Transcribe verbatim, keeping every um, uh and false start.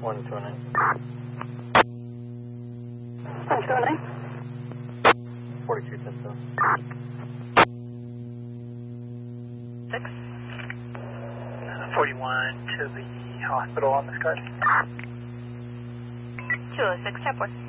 one two nine. one two nine. forty-two ten seven. six. forty-one to the hospital on this card. two oh six, tap one.